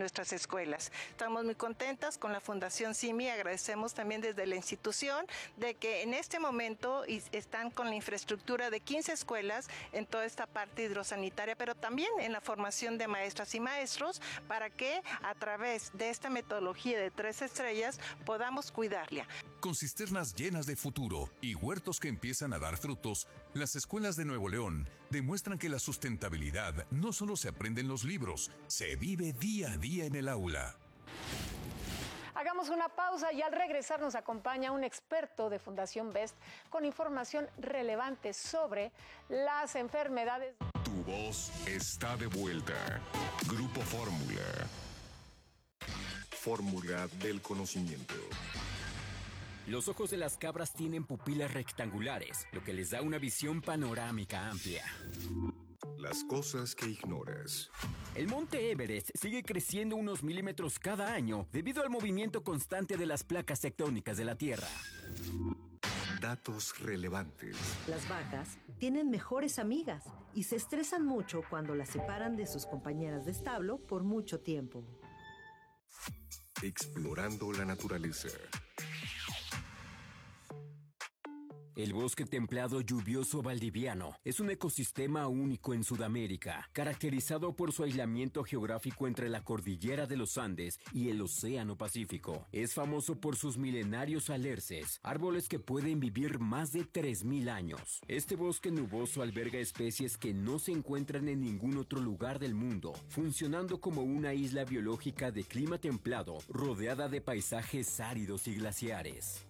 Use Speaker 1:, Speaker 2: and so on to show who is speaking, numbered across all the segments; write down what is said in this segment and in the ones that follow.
Speaker 1: nuestras escuelas. Estamos muy contentas con la Fundación CIMI, agradecemos también desde la institución de que en este momento están con la infraestructura de 15 escuelas en toda esta parte hidrosanitaria, pero también en la formación de maestras y maestros para que a través de esta metodología de 3 estrellas podamos cuidarla.
Speaker 2: Con cisternas llenas de futuro y huertos que empiezan a dar frutos, las escuelas de Nuevo León demuestran que la sustentabilidad no solo se aprende en los libros, se vive día a día en el aula.
Speaker 3: Hagamos una pausa y al regresar nos acompaña un experto de Fundación Best con información relevante sobre las enfermedades.
Speaker 4: Tu voz está de vuelta. Grupo Fórmula. Fórmula del conocimiento.
Speaker 5: Los ojos de las cabras tienen pupilas rectangulares, lo que les da una visión panorámica amplia.
Speaker 4: Las cosas que ignoras.
Speaker 5: El monte Everest sigue creciendo unos milímetros cada año debido al movimiento constante de las placas tectónicas de la Tierra.
Speaker 4: Datos relevantes.
Speaker 6: Las vacas tienen mejores amigas y se estresan mucho cuando las separan de sus compañeras de establo por mucho tiempo.
Speaker 4: Explorando la naturaleza.
Speaker 5: El bosque templado lluvioso valdiviano es un ecosistema único en Sudamérica, caracterizado por su aislamiento geográfico entre la cordillera de los Andes y el Océano Pacífico. Es famoso por sus milenarios alerces, árboles que pueden vivir más de 3.000 años. Este bosque nuboso alberga especies que no se encuentran en ningún otro lugar del mundo, funcionando como una isla biológica de clima templado, rodeada de paisajes áridos y glaciares.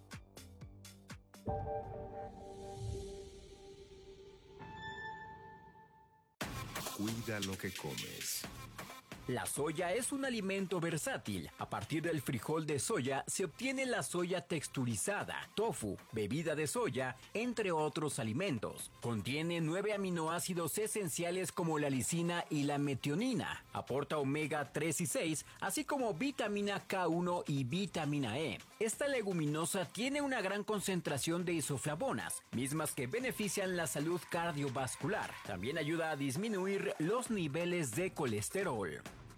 Speaker 4: Cuida lo que comes.
Speaker 5: La soya es un alimento versátil. A partir del frijol de soya se obtiene la soya texturizada, tofu, bebida de soya, entre otros alimentos. Contiene 9 aminoácidos esenciales como la lisina y la metionina. Aporta omega 3 y 6, así como vitamina K1 y vitamina E. Esta leguminosa tiene una gran concentración de isoflavonas, mismas que benefician la salud cardiovascular. También ayuda a disminuir los niveles de colesterol.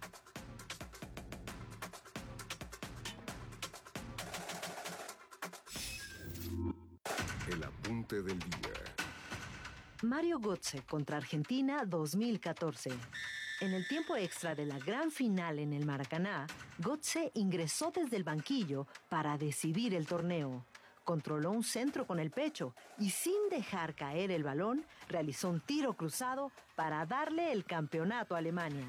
Speaker 4: El apunte del día.
Speaker 6: Mario Götze contra Argentina 2014. En el tiempo extra de la gran final en el Maracaná, Götze ingresó desde el banquillo para decidir el torneo. Controló un centro con el pecho y sin dejar caer el balón, realizó un tiro cruzado para darle el campeonato a Alemania.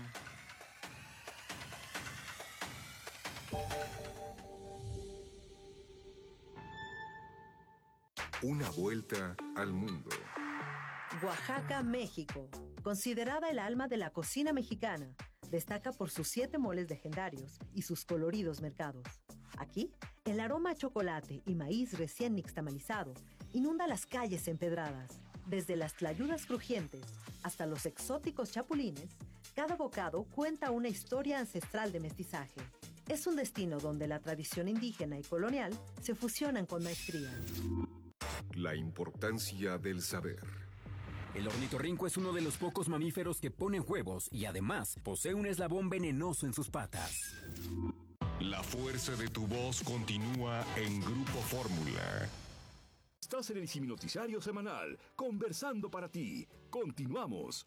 Speaker 4: Una vuelta al mundo.
Speaker 6: Oaxaca, México. Considerada el alma de la cocina mexicana, destaca por sus 7 moles legendarios y sus coloridos mercados. Aquí, el aroma a chocolate y maíz recién nixtamalizado inunda las calles empedradas. Desde las tlayudas crujientes hasta los exóticos chapulines, cada bocado cuenta una historia ancestral de mestizaje. Es un destino donde la tradición indígena y colonial se fusionan con maestría.
Speaker 4: La importancia del saber.
Speaker 5: El ornitorrinco es uno de los pocos mamíferos que ponen huevos y además posee un eslabón venenoso en sus patas.
Speaker 4: La fuerza de tu voz continúa en Grupo Fórmula.
Speaker 7: Estás en el CIMI Noticiario Semanal, conversando para ti. Continuamos.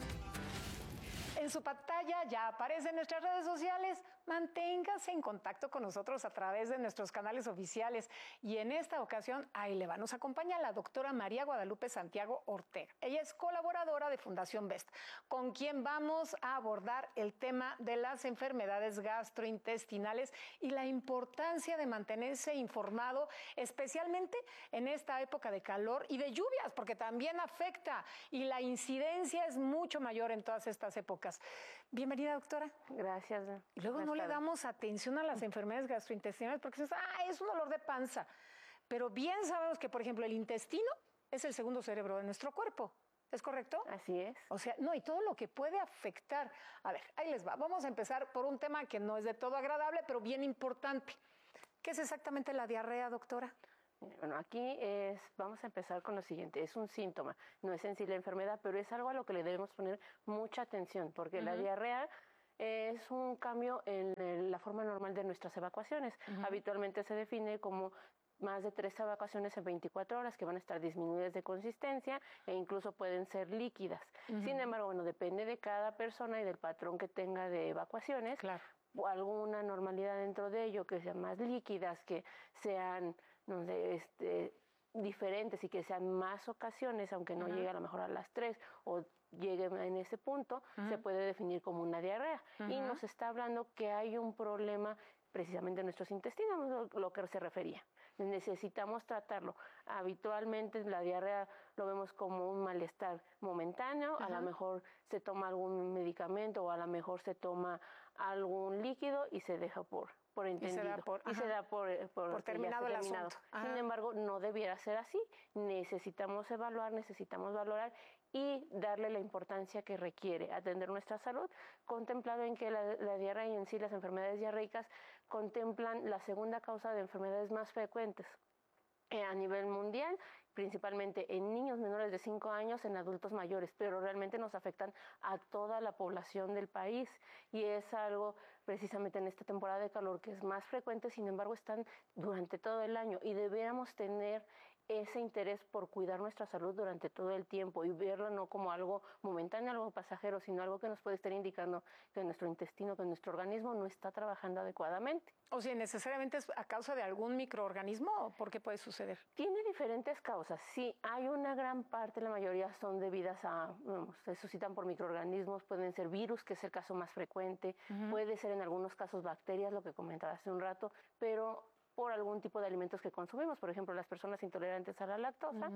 Speaker 3: En su pantalla ya aparecen nuestras redes sociales. Manténgase en contacto con nosotros a través de nuestros canales oficiales. Y en esta ocasión, ahí le va, nos acompaña la doctora María Guadalupe Santiago Ortega. Ella es colaboradora de Fundación Best, con quien vamos a abordar el tema de las enfermedades gastrointestinales y la importancia de mantenerse informado, especialmente en esta época de calor y de lluvias, porque también afecta y la incidencia es mucho mayor en todas estas épocas. Bienvenida, doctora.
Speaker 8: Gracias.
Speaker 3: Y luego no le damos atención a las enfermedades gastrointestinales porque es un dolor de panza. Pero bien sabemos que, por ejemplo, el intestino es el segundo cerebro de nuestro cuerpo. ¿Es correcto?
Speaker 8: Así es.
Speaker 3: O sea, no, y todo lo que puede afectar. A ver, ahí les va. Vamos a empezar por un tema que no es de todo agradable, pero bien importante. ¿Qué es exactamente la diarrea, doctora?
Speaker 8: Bueno, aquí vamos a empezar con lo siguiente. Es un síntoma, no es en sí la enfermedad, pero es algo a lo que le debemos poner mucha atención, porque la diarrea Es un cambio en la forma normal de nuestras evacuaciones. Habitualmente se define como más de 3 evacuaciones en 24 horas que van a estar disminuidas de consistencia e incluso pueden ser líquidas. Sin embargo, bueno, depende de cada persona y del patrón que tenga de evacuaciones.
Speaker 3: Claro.
Speaker 8: O alguna normalidad dentro de ello, que sean más líquidas, que sean, no sé, diferentes y que sean más ocasiones, aunque no llegue a lo mejor a las 3 o llegue en ese punto, se puede definir como una diarrea. Y nos está hablando que hay un problema precisamente en nuestros intestinos, lo que se refería. Necesitamos tratarlo. Habitualmente la diarrea lo vemos como un malestar momentáneo, a lo mejor se toma algún medicamento o a lo mejor se toma algún líquido y se deja por entendido. Y se da por
Speaker 3: terminado el asunto.
Speaker 8: Sin embargo, no debiera ser así. Necesitamos evaluar, necesitamos valorar y darle la importancia que requiere atender nuestra salud, contemplado en que la diarrea y en sí las enfermedades diarreicas contemplan la segunda causa de enfermedades más frecuentes a nivel mundial, principalmente en niños menores de 5 años, en adultos mayores, pero realmente nos afectan a toda la población del país y es algo precisamente en esta temporada de calor que es más frecuente, sin embargo están durante todo el año y deberíamos tener ese interés por cuidar nuestra salud durante todo el tiempo y verlo no como algo momentáneo, algo pasajero, sino algo que nos puede estar indicando que nuestro intestino, que nuestro organismo no está trabajando adecuadamente.
Speaker 3: O sea, ¿necesariamente es a causa de algún microorganismo o por qué puede suceder?
Speaker 8: Tiene diferentes causas. Sí, hay una gran parte, la mayoría son debidas a, se suscitan por microorganismos, pueden ser virus, que es el caso más frecuente, puede ser en algunos casos bacterias, lo que comentaba hace un rato, pero por algún tipo de alimentos que consumimos. Por ejemplo, las personas intolerantes a la lactosa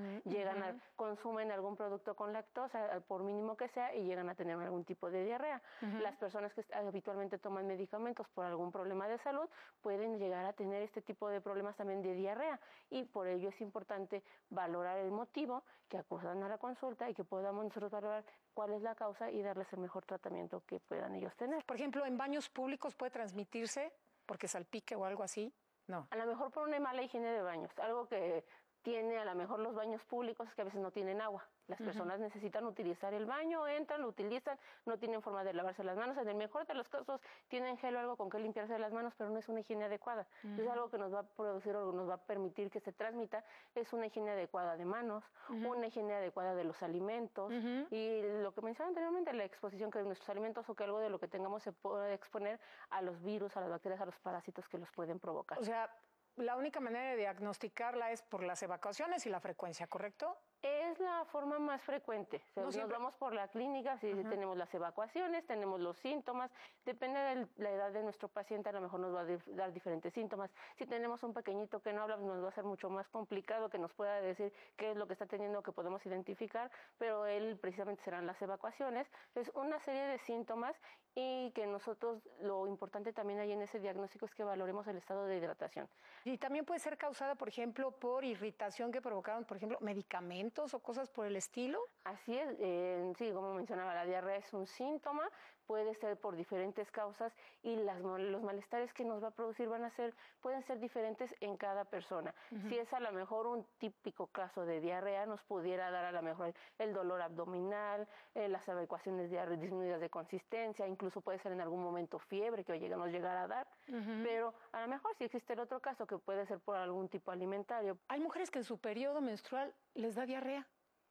Speaker 8: consumen algún producto con lactosa, por mínimo que sea, y llegan a tener algún tipo de diarrea. Las personas que habitualmente toman medicamentos por algún problema de salud pueden llegar a tener este tipo de problemas también de diarrea y por ello es importante valorar el motivo, que acudan a la consulta y que podamos nosotros valorar cuál es la causa y darles el mejor tratamiento que puedan ellos tener.
Speaker 3: Por ejemplo, ¿en baños públicos puede transmitirse porque salpique o algo así? No.
Speaker 8: A lo mejor por una mala higiene de baños, algo que tiene a lo mejor los baños públicos es que a veces no tienen agua. Las personas necesitan utilizar el baño, entran, lo utilizan, no tienen forma de lavarse las manos. En el mejor de los casos tienen gel o algo con que limpiarse las manos, pero no es una higiene adecuada. Es algo que nos va a producir o nos va a permitir que se transmita. Es una higiene adecuada de manos, una higiene adecuada de los alimentos y lo que mencioné anteriormente, la exposición que de nuestros alimentos o que algo de lo que tengamos se puede exponer a los virus, a las bacterias, a los parásitos que los pueden provocar.
Speaker 3: O sea, la única manera de diagnosticarla es por las evacuaciones y la frecuencia, ¿correcto?
Speaker 8: Es la forma más frecuente. O sea, nos vamos por la clínica, si tenemos las evacuaciones, tenemos los síntomas, depende de la edad de nuestro paciente, a lo mejor nos va a dar diferentes síntomas. Si tenemos un pequeñito que no habla, nos va a ser mucho más complicado que nos pueda decir qué es lo que está teniendo, que podemos identificar, pero él precisamente serán las evacuaciones. Es una serie de síntomas y que nosotros, lo importante también ahí en ese diagnóstico es que valoremos el estado de hidratación.
Speaker 3: Y también puede ser causada, por ejemplo, por irritación que provocaron, por ejemplo, medicamentos o cosas por el estilo.
Speaker 8: Así es, sí, como mencionaba, la diarrea es un síntoma, puede ser por diferentes causas y los malestares que nos va a producir pueden ser diferentes en cada persona. Si es a lo mejor un típico caso de diarrea, nos pudiera dar a lo mejor el dolor abdominal, las evacuaciones disminuidas de consistencia, incluso puede ser en algún momento fiebre que nos llegara a dar, pero a lo mejor si existe el otro caso que puede ser por algún tipo alimentario.
Speaker 3: Hay mujeres que en su periodo menstrual les da diarrea.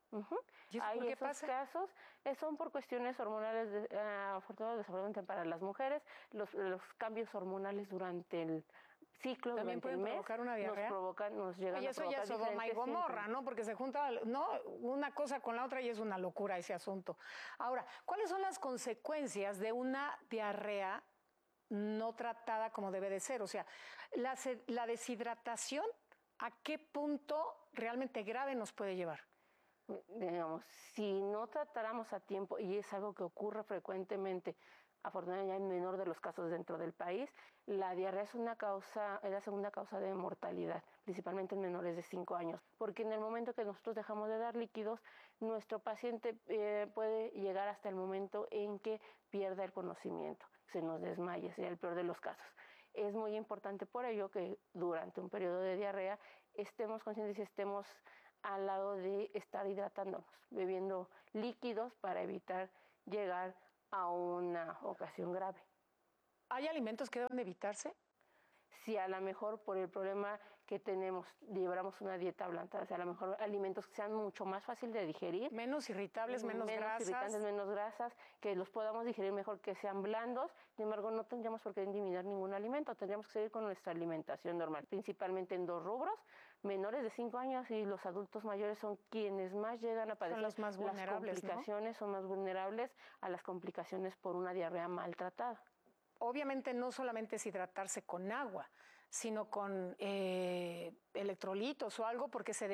Speaker 8: ¿Y hay esos casos, son por cuestiones hormonales, afortunadamente para las mujeres, los cambios hormonales durante el ciclo,
Speaker 3: también pueden provocar una diarrea.
Speaker 8: Nos llegan a provocar.
Speaker 3: Y eso ya es Sodoma y Gomorra, ¿no? Porque se junta una cosa con la otra y es una locura ese asunto. Ahora, ¿cuáles son las consecuencias de una diarrea no tratada como debe de ser? O sea, la deshidratación, ¿a qué punto realmente grave nos puede llevar?
Speaker 8: Digamos, si no tratáramos a tiempo, y es algo que ocurre frecuentemente, afortunadamente ya en menor de los casos dentro del país, la diarrea es la segunda causa de mortalidad, principalmente en menores de 5 años, porque en el momento que nosotros dejamos de dar líquidos, nuestro paciente puede llegar hasta el momento en que pierda el conocimiento, se nos desmaye, sería el peor de los casos. Es muy importante por ello que durante un periodo de diarrea estemos conscientes y estemos al lado de estar hidratándonos, bebiendo líquidos para evitar llegar a una ocasión grave.
Speaker 3: ¿Hay alimentos que deben evitarse?
Speaker 8: Si a lo mejor por el problema que tenemos, llevamos una dieta blanda, o sea, a lo mejor alimentos que sean mucho más fácil de digerir.
Speaker 3: Menos irritables, menos grasas.
Speaker 8: Irritantes, menos grasas, que los podamos digerir mejor, que sean blandos. Sin embargo, no tendríamos por qué eliminar ningún alimento, tendríamos que seguir con nuestra alimentación normal, principalmente en 2 rubros, menores de 5 años y los adultos mayores son quienes más llegan a padecer
Speaker 3: los más vulnerables,
Speaker 8: las complicaciones, ¿no? Son más vulnerables a las complicaciones por una diarrea maltratada.
Speaker 3: Obviamente no solamente es hidratarse con agua, sino con electrolitos o algo, porque se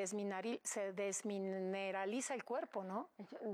Speaker 3: desmineraliza el cuerpo, ¿no?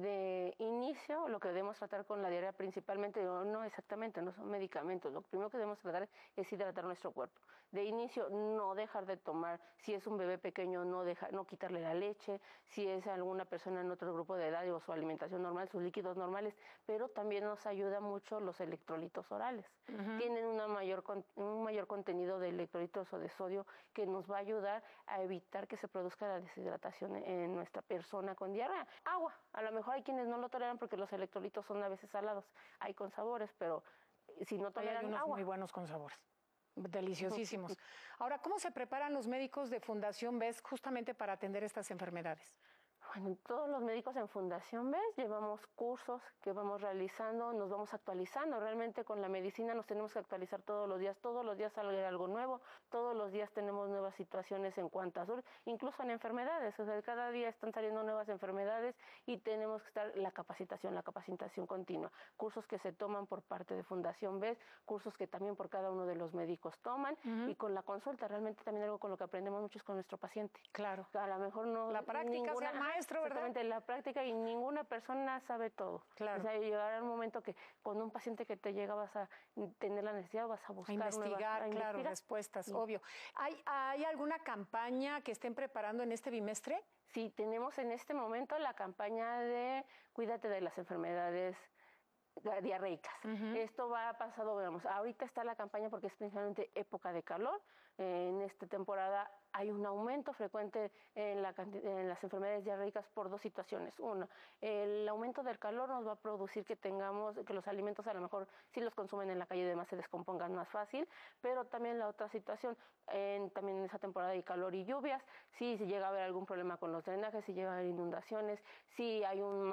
Speaker 8: De inicio, lo que debemos tratar con la diarrea principalmente, no exactamente, no son medicamentos, lo primero que debemos tratar es hidratar nuestro cuerpo. De inicio, no dejar de tomar, si es un bebé pequeño, no quitarle la leche, si es alguna persona en otro grupo de edad o su alimentación normal, sus líquidos normales, pero también nos ayuda mucho los electrolitos orales. Tienen un mayor contenido de electrolitos o de sodio que nos va a ayudar a evitar que se produzca la deshidratación en nuestra persona con diarrea. Agua, a lo mejor hay quienes no lo toleran porque los electrolitos son a veces salados, hay con sabores, pero si no toleran
Speaker 3: hay unos
Speaker 8: agua.
Speaker 3: Muy buenos con sabores. Deliciosísimos. Ahora, ¿cómo se preparan los médicos de Fundación BES justamente para atender estas enfermedades?
Speaker 8: Bueno, todos los médicos en Fundación BES llevamos cursos que vamos realizando, nos vamos actualizando. Realmente con la medicina nos tenemos que actualizar todos los días sale algo nuevo, todos los días tenemos nuevas situaciones en cuanto a salud, incluso en enfermedades. O sea, cada día están saliendo nuevas enfermedades y tenemos que estar la capacitación continua. Cursos que se toman por parte de Fundación BES, cursos que también por cada uno de los médicos toman y con la consulta. Realmente también algo con lo que aprendemos mucho es con nuestro paciente.
Speaker 3: Claro.
Speaker 8: A lo mejor no...
Speaker 3: La práctica sea maestro, ¿verdad?
Speaker 8: Exactamente, la práctica y ninguna persona sabe todo.
Speaker 3: Claro.
Speaker 8: O sea, llegará un momento que con un paciente que te llega vas a tener la necesidad, vas a buscar
Speaker 3: investigar, respuestas, sí. Obvio. ¿Hay alguna campaña que estén preparando en este bimestre?
Speaker 8: Sí, tenemos en este momento la campaña de Cuídate de las enfermedades diarreicas. Esto va pasado, veamos, ahorita está la campaña porque es principalmente época de calor. En esta temporada hay un aumento frecuente en las enfermedades diarreicas por 2 situaciones. Una, el aumento del calor nos va a producir que los alimentos a lo mejor si los consumen en la calle y demás se descompongan más fácil, pero también la otra situación, también en esa temporada hay calor y lluvias, si llega a haber algún problema con los drenajes, si llega a haber inundaciones, si hay un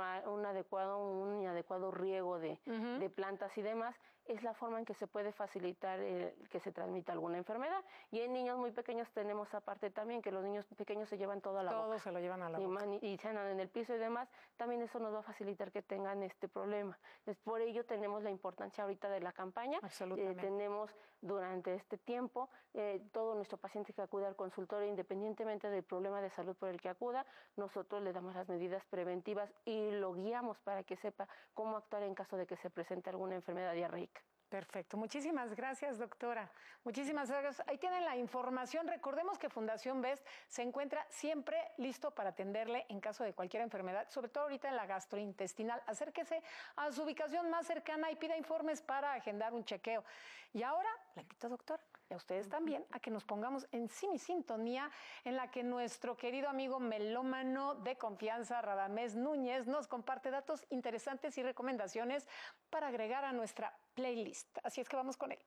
Speaker 8: inadecuado riego de plantas y demás, es la forma en que se puede facilitar que se transmita alguna enfermedad. Y en niños muy pequeños tenemos aparte también que los niños pequeños se llevan todo a la boca.
Speaker 3: Todo se lo llevan a la boca.
Speaker 8: Y se andan en el piso y demás, también eso nos va a facilitar que tengan este problema. Entonces, por ello tenemos la importancia ahorita de la campaña.
Speaker 3: Absolutamente.
Speaker 8: Tenemos durante este tiempo todo nuestro paciente que acude al consultorio, independientemente del problema de salud por el que acuda, nosotros le damos las medidas preventivas y lo guiamos para que sepa cómo actuar en caso de que se presente alguna enfermedad diarreica.
Speaker 3: Perfecto. Muchísimas gracias, doctora. Muchísimas gracias. Ahí tienen la información. Recordemos que Fundación BES se encuentra siempre listo para atenderle en caso de cualquier enfermedad, sobre todo ahorita en la gastrointestinal. Acérquese a su ubicación más cercana y pida informes para agendar un chequeo. Y ahora, la invito, doctora, y a ustedes también, a que nos pongamos en sintonía en la que nuestro querido amigo melómano de confianza, Radamés Núñez, nos comparte datos interesantes y recomendaciones para agregar a nuestra playlist. Así es que vamos con él.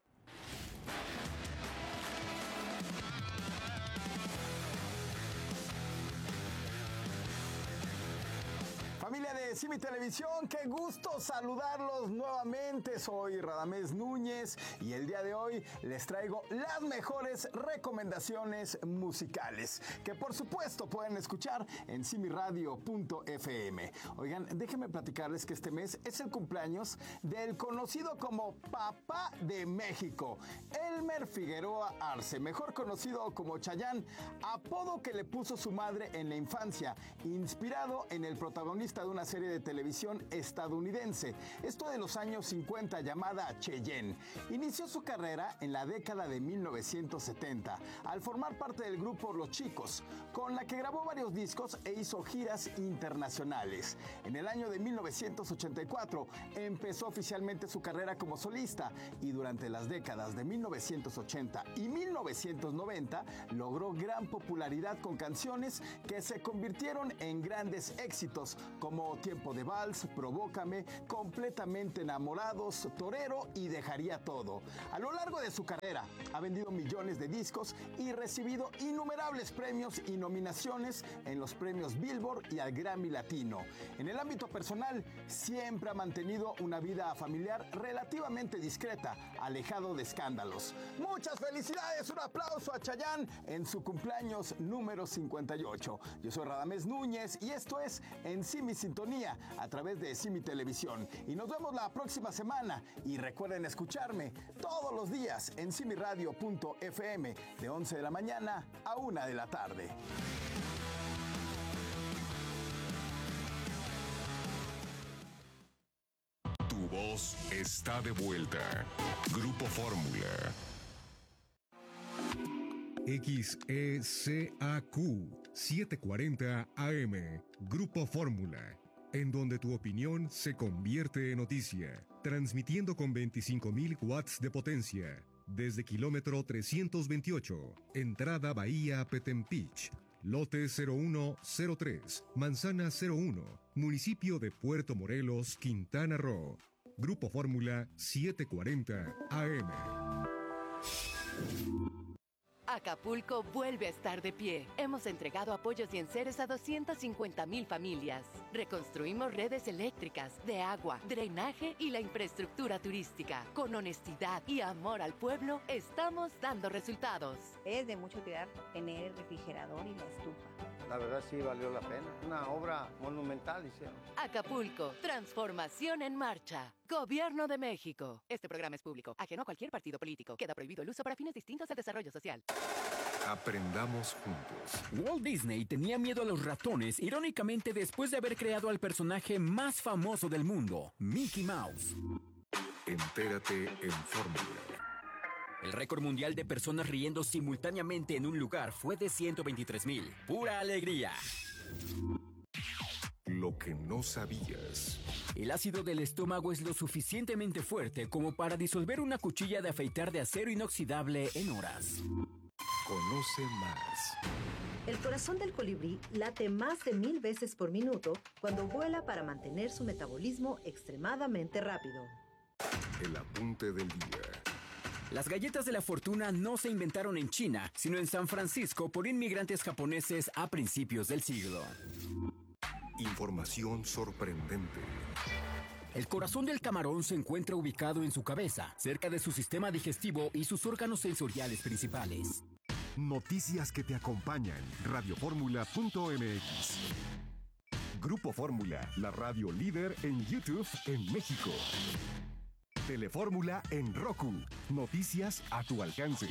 Speaker 9: Familia de Simi Televisión, qué gusto saludarlos nuevamente. Soy Radamés Núñez y el día de hoy les traigo las mejores recomendaciones musicales que por supuesto pueden escuchar en simiradio.fm. Oigan, déjenme platicarles que este mes es el cumpleaños del conocido como Papá de México, Elmer Figueroa Arce, mejor conocido como Chayanne, apodo que le puso su madre en la infancia, inspirado en el protagonista de una serie de televisión estadounidense, esto de los años 50 llamada Cheyenne. Inició su carrera en la década de 1970 al formar parte del grupo Los Chicos, con la que grabó varios discos e hizo giras internacionales. En el año de 1984 empezó oficialmente su carrera como solista y durante las décadas de 1980 y 1990 logró gran popularidad con canciones que se convirtieron en grandes éxitos como Tiempo de Vals, Provócame, Completamente Enamorados, Torero y Dejaría Todo. A lo largo de su carrera ha vendido millones de discos y recibido innumerables premios y nominaciones en los premios Billboard y al Grammy Latino. En el ámbito personal, siempre ha mantenido una vida familiar relativamente discreta, alejado de escándalos. Muchas felicidades, un aplauso a Chayanne en su cumpleaños número 58. Yo soy Radamés Núñez y esto es En Sí Mi Sintonía a través de Sí Mi Televisión. Y nos vemos la próxima semana y recuerden escucharme todos los días en simiradio.fm de 11 de la mañana a 1 de la tarde.
Speaker 4: Tu voz está de vuelta. Grupo Fórmula.
Speaker 10: XECAQ 740 AM, Grupo Fórmula, en donde tu opinión se convierte en noticia, transmitiendo con 25.000 watts de potencia, desde kilómetro 328, entrada Bahía Petempich, lote 0103, manzana 01, municipio de Puerto Morelos, Quintana Roo. Grupo Fórmula 740 AM.
Speaker 11: Acapulco vuelve a estar de pie. Hemos entregado apoyos y enseres a 250,000 familias. Reconstruimos redes eléctricas, de agua, drenaje y la infraestructura turística. Con honestidad y amor al pueblo, estamos dando resultados.
Speaker 12: Es de mucha utilidad tener el refrigerador y la estufa.
Speaker 13: La verdad sí valió la pena. Una obra monumental hicieron.
Speaker 11: Acapulco, transformación en marcha. Gobierno de México. Este programa es público, ajeno a cualquier partido político. Queda prohibido el uso para fines distintos del desarrollo social.
Speaker 4: Aprendamos juntos.
Speaker 5: Walt Disney tenía miedo a los ratones, irónicamente después de haber creado al personaje más famoso del mundo, Mickey Mouse.
Speaker 4: Entérate en Fórmula.
Speaker 5: El récord mundial de personas riendo simultáneamente en un lugar fue de 123,000. ¡Pura alegría!
Speaker 4: Lo que no sabías.
Speaker 5: El ácido del estómago es lo suficientemente fuerte como para disolver una cuchilla de afeitar de acero inoxidable en horas.
Speaker 4: Conoce más.
Speaker 6: El corazón del colibrí late más de 1000 veces por minuto cuando vuela para mantener su metabolismo extremadamente rápido.
Speaker 4: El apunte del día.
Speaker 5: Las galletas de la fortuna no se inventaron en China, sino en San Francisco por inmigrantes japoneses a principios del siglo.
Speaker 4: Información sorprendente.
Speaker 5: El corazón del camarón se encuentra ubicado en su cabeza, cerca de su sistema digestivo y sus órganos sensoriales principales.
Speaker 10: Noticias que te acompañan. Radioformula.mx. Grupo Fórmula, la radio líder en YouTube en México. Telefórmula en Roku. Noticias a tu alcance.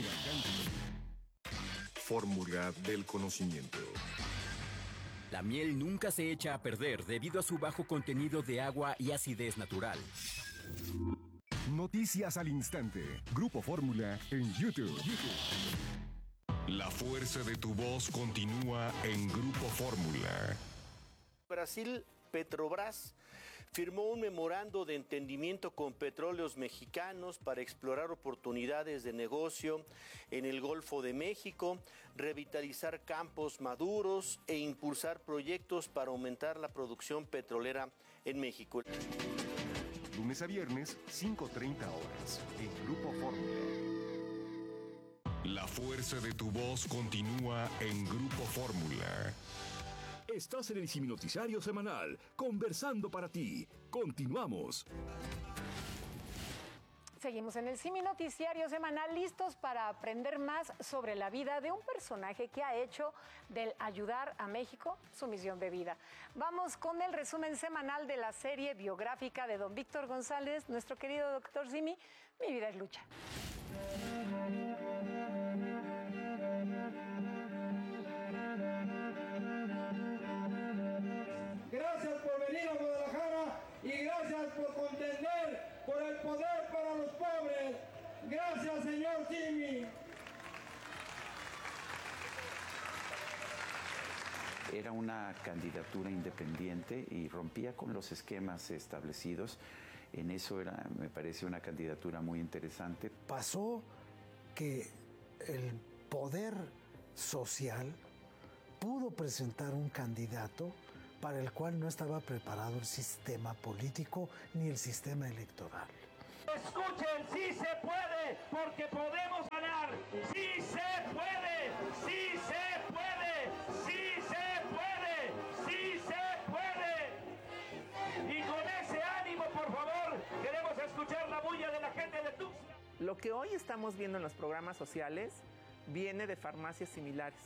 Speaker 4: Fórmula del conocimiento.
Speaker 5: La miel nunca se echa a perder debido a su bajo contenido de agua y acidez natural.
Speaker 10: Noticias al instante. Grupo Fórmula en YouTube.
Speaker 4: La fuerza de tu voz continúa en Grupo Fórmula.
Speaker 14: Brasil, Petrobras firmó un memorando de entendimiento con Petróleos Mexicanos para explorar oportunidades de negocio en el Golfo de México, revitalizar campos maduros e impulsar proyectos para aumentar la producción petrolera en México.
Speaker 10: Lunes a viernes, 5:30 horas, en Grupo Fórmula.
Speaker 4: La fuerza de tu voz continúa en Grupo Fórmula.
Speaker 7: Estás en el Siminoticiario Semanal, conversando para ti. Continuamos.
Speaker 3: Seguimos en el Simi Noticiario Semanal, listos para aprender más sobre la vida de un personaje que ha hecho del ayudar a México su misión de vida. Vamos con el resumen semanal de la serie biográfica de don Víctor González, nuestro querido doctor Simi, Mi vida es lucha.
Speaker 15: Gracias por venir a Guadalajara y gracias por contender por el poder para los pobres. Gracias, señor Simi.
Speaker 16: Era una candidatura independiente y rompía con los esquemas establecidos. En eso me parece una candidatura muy interesante.
Speaker 17: Pasó que el poder social pudo presentar un candidato para el cual no estaba preparado el sistema político ni el sistema electoral.
Speaker 15: Escuchen, sí se puede, porque podemos ganar. Sí se puede, sí se puede, sí se puede, sí se puede. Y con ese ánimo, por favor, queremos escuchar la bulla de la gente de Tuxtla.
Speaker 18: Lo que hoy estamos viendo en los programas sociales viene de farmacias similares.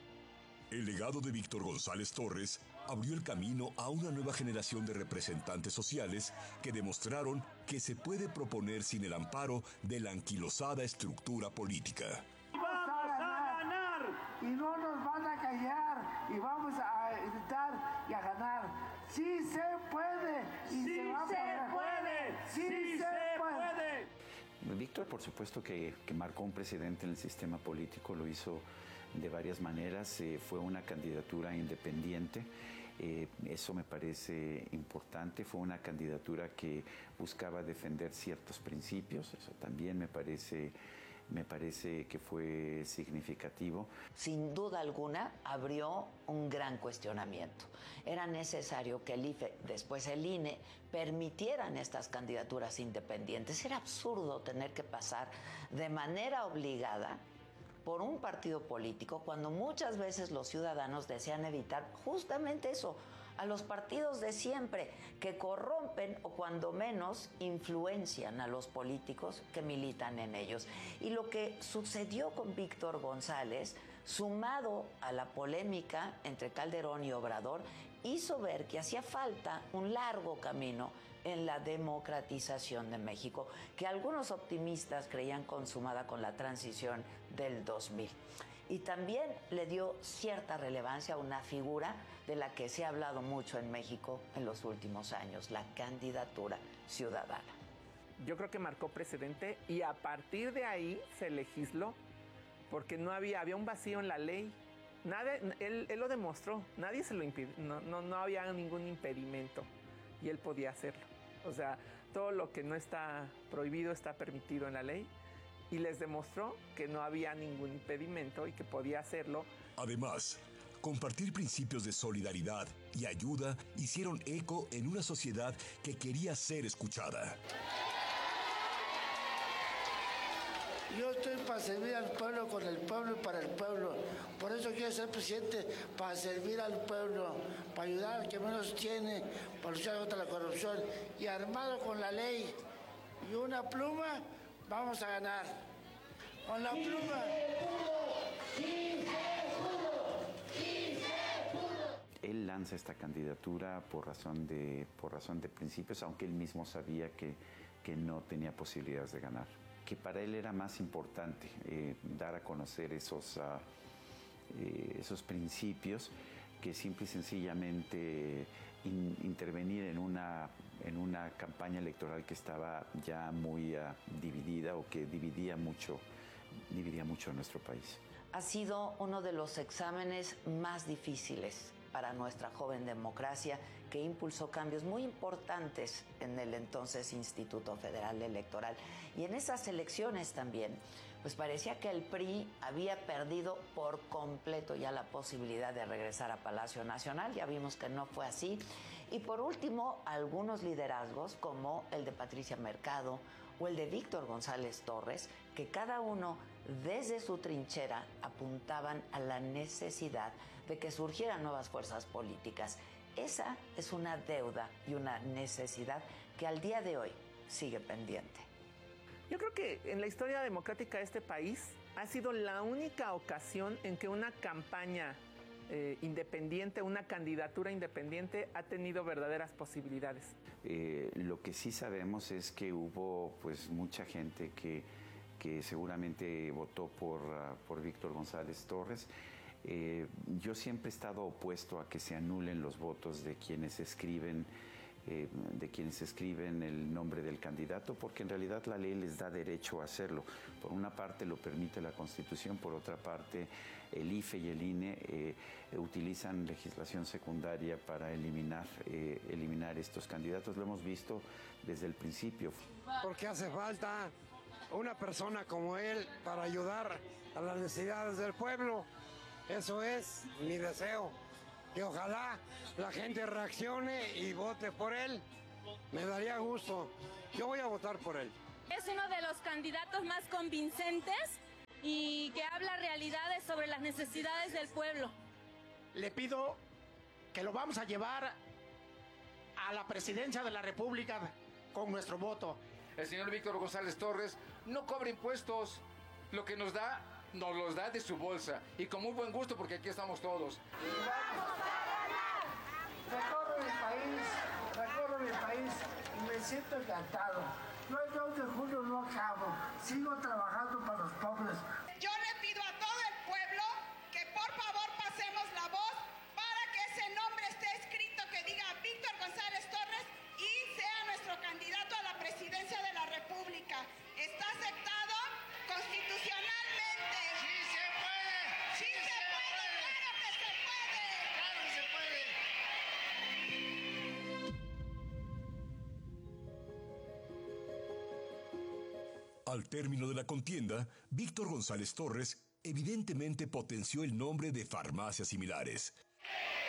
Speaker 19: El legado de Víctor González Torres abrió el camino a una nueva generación de representantes sociales que demostraron que se puede proponer sin el amparo de la anquilosada estructura política.
Speaker 15: ¡Vamos a ganar! Y no nos van a callar, y vamos a intentar y a ganar. ¡Sí se puede! Y ¡sí se puede! ¡Sí se puede!
Speaker 16: Víctor, por supuesto que marcó un precedente en el sistema político, lo hizo de varias maneras, fue una candidatura independiente, eso me parece importante, fue una candidatura que buscaba defender ciertos principios, eso también me parece que fue significativo.
Speaker 20: Sin duda alguna abrió un gran cuestionamiento. Era necesario que el IFE, después el INE, permitieran estas candidaturas independientes. Era absurdo tener que pasar de manera obligada por un partido político cuando muchas veces los ciudadanos desean evitar justamente eso, a los partidos de siempre que corrompen o cuando menos influencian a los políticos que militan en ellos. Y lo que sucedió con Víctor González, sumado a la polémica entre Calderón y Obrador, hizo ver que hacía falta un largo camino en la democratización de México, que algunos optimistas creían consumada con la transición del 2000. Y también le dio cierta relevancia a una figura de la que se ha hablado mucho en México en los últimos años, la candidatura ciudadana.
Speaker 18: Yo creo que marcó precedente y a partir de ahí se legisló, porque había un vacío en la ley. Él lo demostró, nadie se lo impidió, no había ningún impedimento y él podía hacerlo. O sea, todo lo que no está prohibido está permitido en la ley y les demostró que no había ningún impedimento y que podía hacerlo.
Speaker 19: Además, compartir principios de solidaridad y ayuda hicieron eco en una sociedad que quería ser escuchada.
Speaker 15: Yo estoy para servir al pueblo, con el pueblo y para el pueblo. Por eso quiero ser presidente, para servir al pueblo, para ayudar al que menos tiene, para luchar contra la corrupción. Y armado con la ley y una pluma, vamos a ganar. Con la pluma.
Speaker 16: Él lanza esta candidatura por razón de principios, aunque él mismo sabía que no tenía posibilidades de ganar. Que para él era más importante dar a conocer esos principios que simple y sencillamente intervenir en una campaña electoral que estaba ya muy dividida o que dividía mucho a nuestro país.
Speaker 20: Ha sido uno de los exámenes más difíciles para nuestra joven democracia, que impulsó cambios muy importantes en el entonces Instituto Federal Electoral. Y en esas elecciones también, pues parecía que el PRI había perdido por completo ya la posibilidad de regresar a Palacio Nacional. Ya vimos que no fue así. Y por último, algunos liderazgos como el de Patricia Mercado o el de Víctor González Torres, que cada uno desde su trinchera apuntaban a la necesidad de que surgieran nuevas fuerzas políticas. Esa es una deuda y una necesidad que al día de hoy sigue pendiente.
Speaker 18: Yo creo que en la historia democrática de este país ha sido la única ocasión en que una campaña independiente, una candidatura independiente ha tenido verdaderas posibilidades.
Speaker 16: Lo que sí sabemos es que hubo pues mucha gente que seguramente votó por Víctor González Torres. Yo siempre he estado opuesto a que se anulen los votos de quienes escriben el nombre del candidato, porque en realidad la ley les da derecho a hacerlo. Por una parte lo permite la Constitución, por otra parte el IFE y el INE utilizan legislación secundaria para eliminar estos candidatos. Lo hemos visto desde el principio.
Speaker 17: Porque hace falta una persona como él para ayudar a las necesidades del pueblo. Eso es mi deseo.
Speaker 21: y ojalá la gente reaccione y vote por él. Me daría gusto. Yo voy a votar por él.
Speaker 22: Es uno de los candidatos más convincentes y que habla realidades sobre las necesidades del pueblo.
Speaker 23: Le pido que lo vamos a llevar a la presidencia de la República con nuestro voto.
Speaker 24: El señor Víctor González Torres no cobra impuestos. Lo que nos da, nos los da de su bolsa. Y con muy buen gusto, porque aquí estamos todos.
Speaker 15: ¡Vamos a ganar! Recorro mi país y me siento encantado. Yo el 2 de julio no acabo. Sigo trabajando para los pobres.
Speaker 25: Yo le pido a todo el pueblo que por favor pasemos la voz para que ese nombre esté escrito, que diga Víctor González Torres y sea nuestro candidato a la presidencia de la República. Está aceptado constitucionalmente. ¡Sí se puede! ¡Sí se puede! ¡Claro que se puede! ¡Claro que se puede!
Speaker 19: Al término de la contienda, Víctor González Torres evidentemente potenció el nombre de Farmacias Similares.